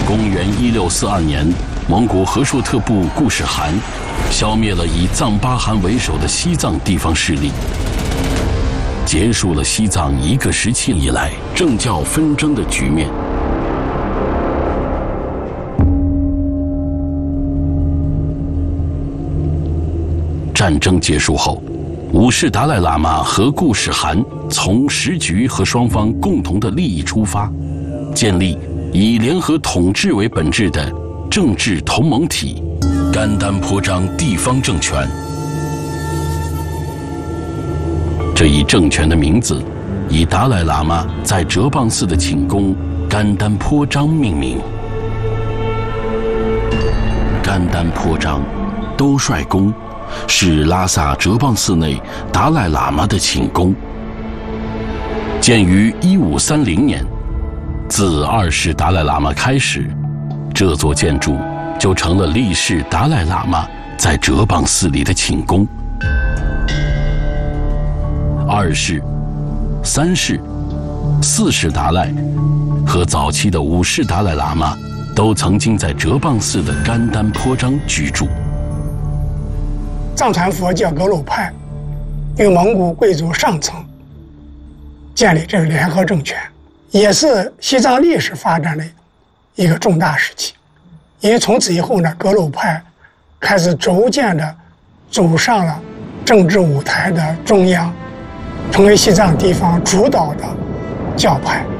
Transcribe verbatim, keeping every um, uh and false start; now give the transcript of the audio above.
公元一六四二年，蒙古和硕特部固始汗消灭了以藏巴汗为首的西藏地方势力，结束了西藏一个时期以来政教纷争的局面。战争结束后，五世达赖喇嘛和固始汗从时局和双方共同的利益出发，建立以联合统治为本质的政治同盟体——甘丹颇章地方政权。这一政权的名字以达赖喇嘛在哲蚌寺的寝宫甘丹颇章命名。甘丹颇章兜率宫是拉萨哲蚌寺内达赖喇嘛的寝宫，建于一五三零年。自二世达赖喇嘛开始，这座建筑就成了历世达赖喇嘛在哲蚌寺里的寝宫。二世、三世、四世达赖和早期的五世达赖喇嘛都曾经在哲蚌寺的甘丹颇章居住。 藏传佛教格鲁派与蒙古贵族上层建立这个联合政权，也是西藏历史发展的一个重大时期。因为从此以后呢，格鲁派开始逐渐的走上了政治舞台的中央，成为西藏地方主导的教派。